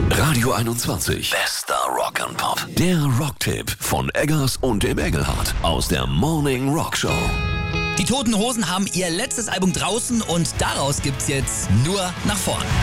Radio 21. Bester Rock'n'Pop. Der Rocktipp von Eggers und dem Engelhardt aus der Morning Rock Show. Die Toten Hosen haben ihr letztes Album draußen und daraus gibt's jetzt nur nach vorn.